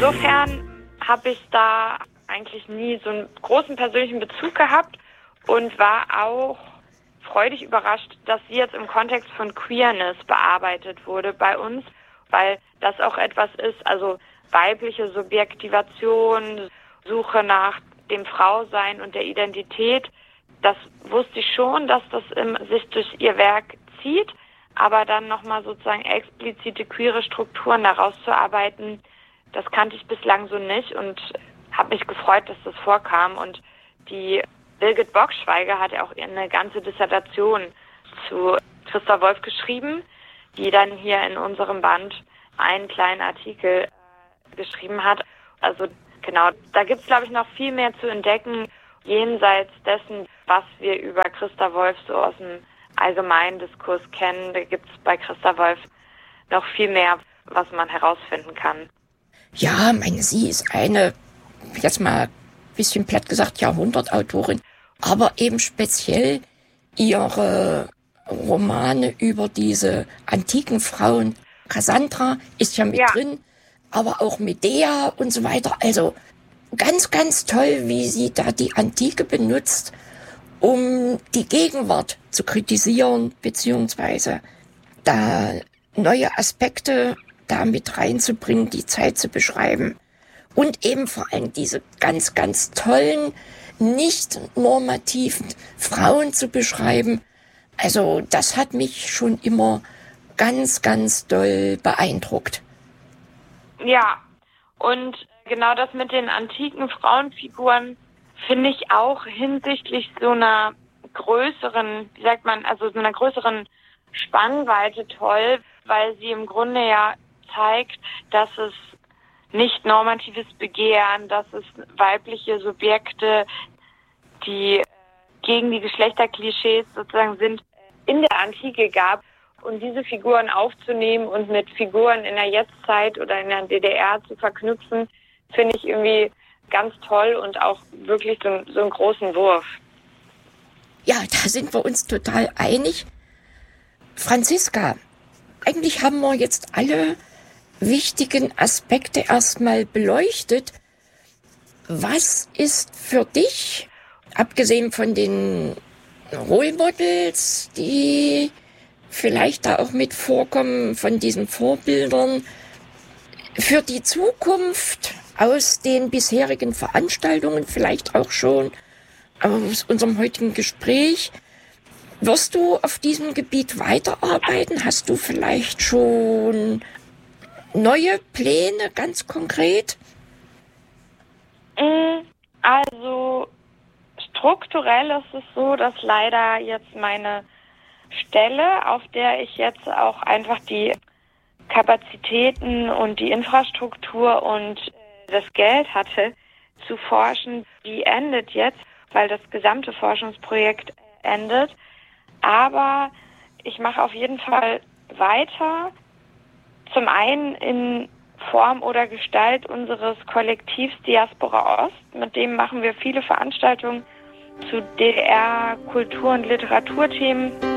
insofern habe ich da eigentlich nie so einen großen persönlichen Bezug gehabt und war auch freudig überrascht, dass sie jetzt im Kontext von Queerness bearbeitet wurde bei uns, weil das auch etwas ist, also weibliche Subjektivation, Suche nach dem Frausein und der Identität. Das wusste ich schon, dass das sich durch ihr Werk zieht, aber dann nochmal sozusagen explizite queere Strukturen daraus zu arbeiten, das kannte ich bislang so nicht und habe mich gefreut, dass das vorkam. Und die Birgit Bockschweiger hat ja auch eine ganze Dissertation zu Christa Wolf geschrieben, die dann hier in unserem Band einen kleinen Artikel geschrieben hat. Also genau, da gibt es, glaube ich, noch viel mehr zu entdecken, jenseits dessen, was wir über Christa Wolf so aus dem allgemeinen Diskurs kennen. Da gibt es bei Christa Wolf noch viel mehr, was man herausfinden kann. Ja, sie ist eine, jetzt mal ein bisschen platt gesagt, Jahrhundertautorin, aber eben speziell ihre Romane über diese antiken Frauen. Cassandra ist ja mit drin, aber auch Medea und so weiter. Also ganz, ganz toll, wie sie da die Antike benutzt, um die Gegenwart zu kritisieren, beziehungsweise da neue Aspekte da mit reinzubringen, die Zeit zu beschreiben. Und eben vor allem diese ganz, ganz tollen, nicht normativen Frauen zu beschreiben. Also das hat mich schon immer ganz, ganz doll beeindruckt. Ja, und genau das mit den antiken Frauenfiguren finde ich auch hinsichtlich so einer größeren, wie sagt man, also so einer größeren Spannweite toll, weil sie im Grunde ja zeigt, dass es nicht normatives Begehren, dass es weibliche Subjekte, die gegen die Geschlechterklischees sozusagen sind, in der Antike gab. Und diese Figuren aufzunehmen und mit Figuren in der Jetztzeit oder in der DDR zu verknüpfen, finde ich irgendwie ganz toll und auch wirklich so einen großen Wurf. Ja, da sind wir uns total einig. Franziska, eigentlich haben wir jetzt alle wichtigen Aspekte erstmal beleuchtet. Was ist für dich, abgesehen von den Role Models, die vielleicht da auch mit vorkommen, von diesen Vorbildern, für die Zukunft aus den bisherigen Veranstaltungen, vielleicht auch schon aus unserem heutigen Gespräch, wirst du auf diesem Gebiet weiterarbeiten? Hast du vielleicht schon neue Pläne, ganz konkret? Also strukturell ist es so, dass leider jetzt meine Stelle, auf der ich jetzt auch einfach die Kapazitäten und die Infrastruktur und das Geld hatte, zu forschen, die endet jetzt, weil das gesamte Forschungsprojekt endet. Aber ich mache auf jeden Fall weiter, zum einen in Form oder Gestalt unseres Kollektivs Diaspora Ost. Mit dem machen wir viele Veranstaltungen zu DDR-Kultur- und Literaturthemen.